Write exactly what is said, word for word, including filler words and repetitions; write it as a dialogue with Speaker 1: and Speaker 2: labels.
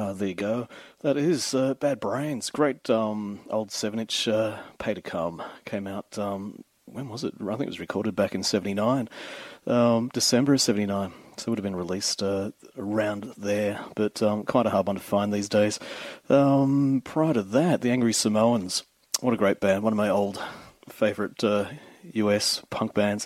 Speaker 1: Uh, there you go. That is uh, Bad Brains. Great um, old seven-inch uh, Pay to Come. Came out, um, when was it? I think it was recorded back in seventy-nine. Um, December of seventy-nine. So it would have been released uh, around there, but um, kind of hard one to find these days. Um, prior to that, the Angry Samoans. What a great band. One of my old favourite uh, U S punk bands.